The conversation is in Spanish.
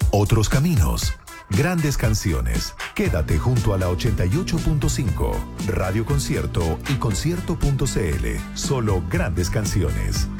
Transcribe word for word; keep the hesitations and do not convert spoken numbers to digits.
Otros caminos. Grandes canciones. Quédate junto a la ochenta y ocho punto cinco. Radio Concierto y concierto punto c l. Solo grandes canciones.